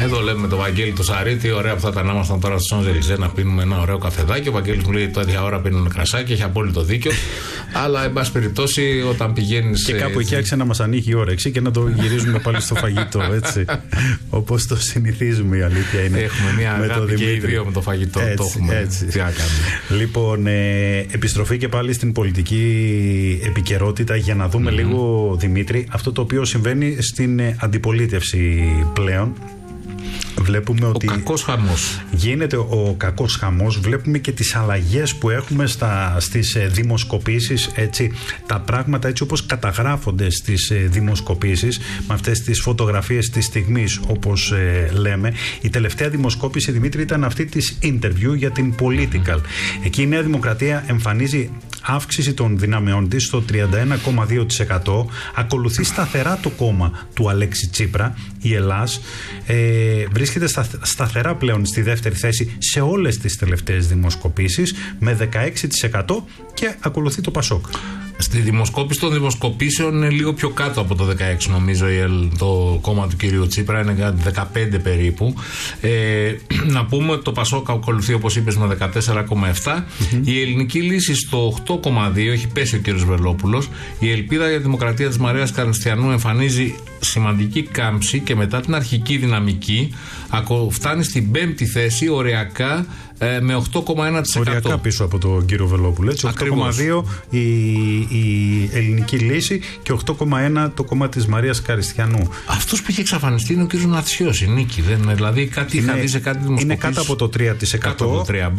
Εδώ λέμε με τον Βαγγέλη το Σαρίτη, ωραία που θα ήταν να ήμασταν τώρα στο Σόντζελιζέ να πίνουμε ένα ωραίο καφεδάκι. Ο Βαγγέλης μου λέει τέτοια ώρα πίνουν κρασάκι, έχει απόλυτο δίκιο. Αλλά, εν πάση περιπτώσει, όταν πηγαίνεις. Και κάπου εκεί άρχισε να μας ανοίγει η όρεξη και να το γυρίζουμε πάλι στο φαγητό, έτσι. Όπως το συνηθίζουμε, η αλήθεια είναι. Έχουμε μια αγάπη και οι δύο με το φαγητό. Έτσι, το έχουμε. Έτσι. Τι να κάνουμε. Λοιπόν, επιστροφή και πάλι στην πολιτική επικαιρότητα για να δούμε λίγο, Δημήτρη, αυτό το οποίο συμβαίνει στην αντιπολίτευση πλέον. Βλέπουμε ότι κακός χαμός. γίνεται ο κακός χαμός. Βλέπουμε και τις αλλαγές που έχουμε στις δημοσκοπήσεις, έτσι, τα πράγματα έτσι όπως καταγράφονται στις δημοσκοπήσεις, με αυτές τις φωτογραφίες της στιγμής, όπως λέμε. Η τελευταία δημοσκόπηση, Δημήτρη, ήταν αυτή της Interview για την Political. Εκεί η Νέα Δημοκρατία εμφανίζει αύξηση των δυνάμεών της στο 31,2%. Ακολουθεί σταθερά το κόμμα του Αλέξη Τσίπρα, η Ελλάς. Βρίσκεται σταθερά πλέον στη δεύτερη θέση σε όλες τις τελευταίες δημοσκοπήσεις με 16% και ακολουθεί το Πασόκ. Στη δημοσκόπηση των δημοσκοπήσεων είναι λίγο πιο κάτω από το 16, νομίζω, το κόμμα του κυρίου Τσίπρα είναι 15 περίπου. Να πούμε ότι το Πασόκ ακολουθεί, όπως είπες, με 14,7. Η Ελληνική Λύση στο 8,2, έχει πέσει ο κύριος Βελόπουλος. Η Ελπίδα για τη Δημοκρατία της Μαρίας Καριστιανού εμφανίζει σημαντική κάμψη και μετά την αρχική δυναμική φτάνει στην 5η θέση οριακά με 8,1%. Οριακά πίσω από τον κύριο Βελόπουλο. 8,2 η Ελληνική Λύση και 8,1 το κόμμα της Μαρίας Καριστιανού. Αυτός που είχε εξαφανιστεί είναι ο κύριος Νατσιός, η Νίκη. Δηλαδή κάτι είχα δει σε κάτι δημοσκοπήσεις. Είναι κάτω από το 3%. Κάτω από το 3%.